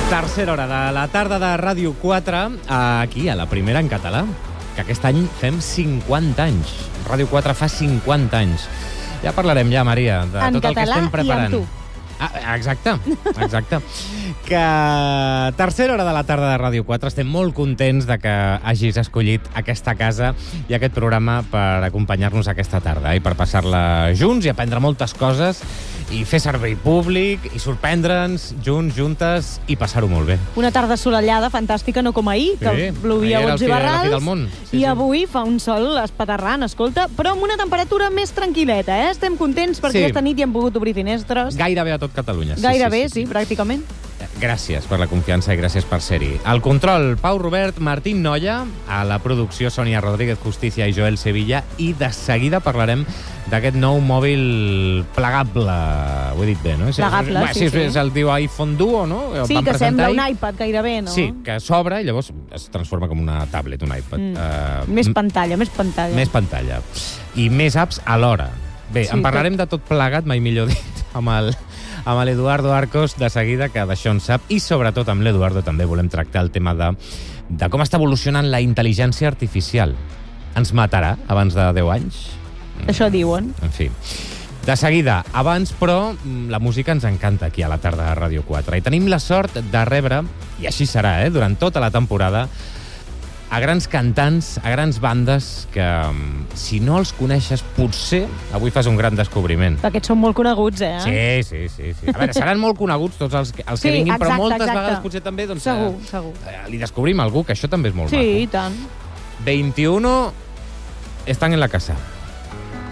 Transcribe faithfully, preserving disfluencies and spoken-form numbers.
Tercera hora de la tarda de Ràdio quatre, aquí, a la primera en català, que aquest any fem cinquanta anys. Ràdio quatre fa cinquanta anys. Ja parlarem ja, Maria, de en tot el que estem preparant. En català i amb tu. Ah, exacte, exacte. Que tercera hora de la tarda de Ràdio quatre, estem molt contents de que hagis escollit aquesta casa i aquest programa per acompanyar-nos aquesta tarda i per passar-la junts i aprendre moltes coses i fer servei públic i sorprendre'ns junts, juntes i passar-ho molt bé. Una tarda assolellada, fantàstica, no com ahir, que Sí, plovia ahir era bots el i fi- la fi barrals, del món. Sí, i sí. avui fa un sol espaterrant, escolta, però amb una temperatura més tranquil·leta, eh? Estem contents perquè Sí. aquesta nit hi hem pogut obrir finestres. Gairebé a tot Catalunya. Sí, Gairebé, sí, sí, pràcticament. Gràcies per la confiança i gràcies per ser-hi. Al control, Pau Robert, Martín Noya, a la producció, Sònia Rodríguez Justicia i Joel Sevilla, i de seguida parlarem d'aquest nou mòbil plegable. Ho he dit bé, no? És- Plegable, és, sí, és, sí. És el diu iPhone Duo, no? El Sí, van que presentar sembla un ahir. iPad gairebé, no? Sí, que s'obre i llavors es transforma com una tablet, un iPad. Mm. Uh, Més pantalla, més pantalla. Més pantalla. I més apps alhora. Bé, Sí, en parlarem de tot plegat, mai millor dit, amb el amb l'Eduardo Arcos de seguida, que d'això en sap, i sobretot amb l'Eduardo també volem tractar el tema de, de com està evolucionant la intel·ligència artificial. Ens matarà abans de deu anys? Això diuen. En fi. De seguida, abans, però, la música ens encanta aquí a la tarda de Ràdio quatre. I tenim la sort de rebre, i així serà, eh, durant tota la temporada, a grans cantants, a grans bandes que, si no els coneixes, potser avui fas un gran descobriment. Aquests són molt coneguts, eh? Sí, sí, sí, sí. A veure, seran molt coneguts tots els que, els que Sí, vinguin, però exacte, moltes exacte. vegades potser també doncs, Segur, eh, segur. eh, li descobrim algú, que això també és molt Sí, i maco. tant. veintiuno están en la casa.